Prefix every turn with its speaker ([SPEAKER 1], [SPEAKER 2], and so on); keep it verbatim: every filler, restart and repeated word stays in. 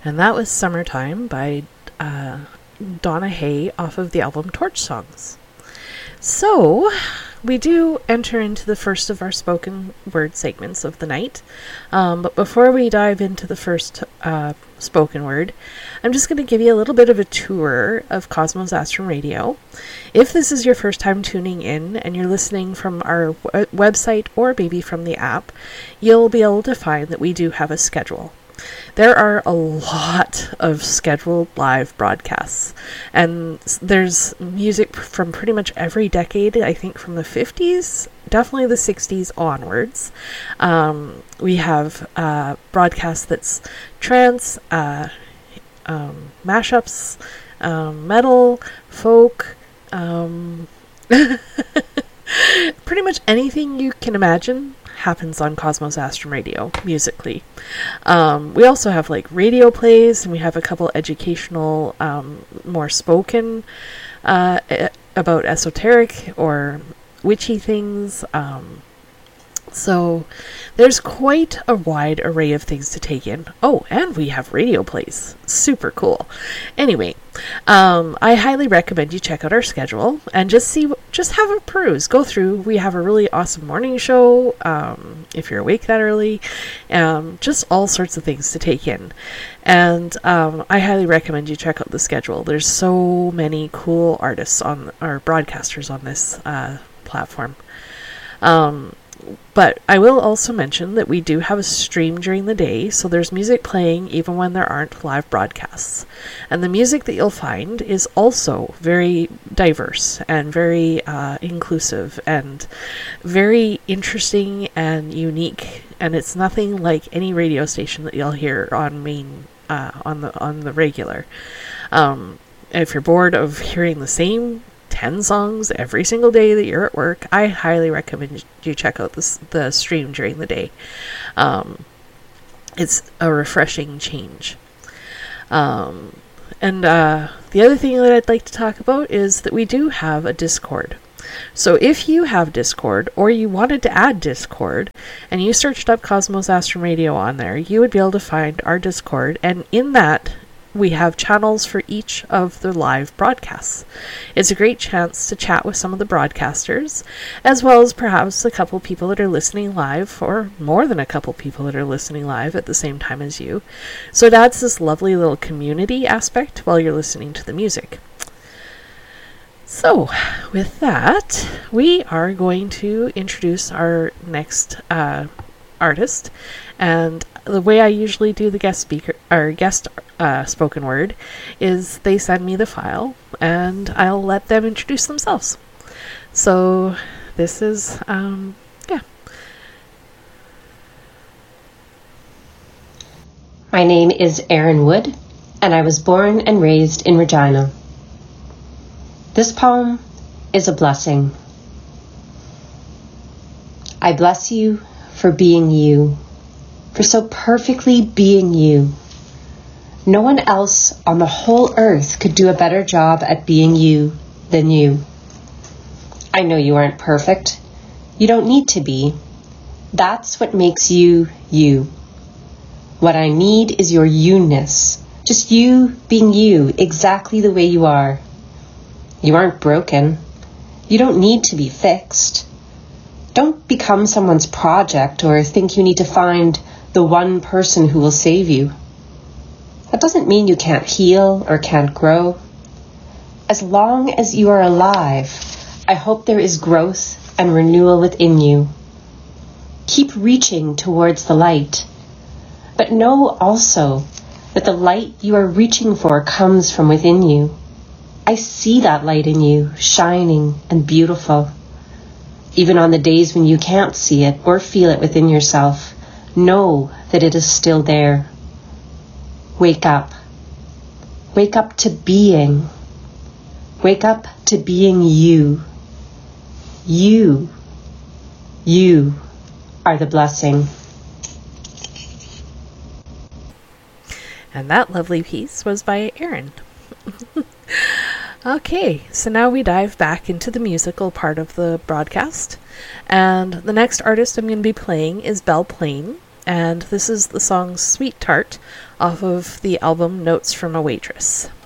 [SPEAKER 1] And that was Summertime by uh, Donna Hay off of the album Torch Songs. So, we do enter into the first of our spoken word segments of the night. Um, but before we dive into the first uh, spoken word, I'm just going to give you a little bit of a tour of Cosmos Astrum Radio. If this is your first time tuning in and you're listening from our w- website or maybe from the app, you'll be able to find that we do have a schedule. There are a lot of scheduled live broadcasts, and there's music from pretty much every decade, I think from the fifties, definitely the sixties onwards. Um, we have uh, broadcasts that's trance, uh, um, mashups, um, metal, folk, um, pretty much anything you can imagine happens on Cosmos Astrum Radio musically. Um, we also have like radio plays, and we have a couple educational, um, more spoken uh, about esoteric or witchy things. Um, so there's quite a wide array of things to take in. Oh, and we have radio plays. Super cool. Anyway, um, I highly recommend you check out our schedule and just see, just have a peruse. Go through. We have a really awesome morning show, um, if you're awake that early. Um, just all sorts of things to take in. And um, I highly recommend you check out the schedule. There's so many cool artists on, or broadcasters on this uh, platform. Um, But I will also mention that we do have a stream during the day, so there's music playing even when there aren't live broadcasts. And the music that you'll find is also very diverse and very uh, inclusive and very interesting and unique. And it's nothing like any radio station that you'll hear on main uh, on the on the regular. Um, if you're bored of hearing the same ten songs every single day that you're at work, I highly recommend you check out this, the stream during the day. Um, it's a refreshing change. Um, and uh, the other thing that I'd like to talk about is that we do have a Discord. So if you have Discord, or you wanted to add Discord, and you searched up Cosmos Astrum Radio on there, you would be able to find our Discord, and in that we have channels for each of the live broadcasts. It's a great chance to chat with some of the broadcasters, as well as perhaps a couple people that are listening live, or more than a couple people that are listening live at the same time as you. So it adds this lovely little community aspect while you're listening to the music. So, with that, we are going to introduce our next uh, artist, and the way I usually do the guest speaker or guest uh, spoken word is they send me the file and I'll let them introduce themselves. So this is um yeah.
[SPEAKER 2] My name is Erin Wood, and I was born and raised in Regina. This poem is a blessing. I bless you for being you, for so perfectly being you. No one else on the whole earth could do a better job at being you than you. I know you aren't perfect. You don't need to be. That's what makes you, you. What I need is your you-ness. Just you being you, exactly the way you are. You aren't broken. You don't need to be fixed. Don't become someone's project or think you need to find the one person who will save you. That doesn't mean you can't heal or can't grow. As long as you are alive, I hope there is growth and renewal within you. Keep reaching towards the light, but know also that the light you are reaching for comes from within you. I see that light in you, shining and beautiful. Even on the days when you can't see it or feel it within yourself, know that it is still there. Wake up. Wake up to being. Wake up to being you. You. You are the blessing.
[SPEAKER 1] And that lovely piece was by Erin. Okay, so now we dive back into the musical part of the broadcast. And the next artist I'm going to be playing is Belle Plaine. and this is the song Sweet Tart off of the album Notes from a Waitress.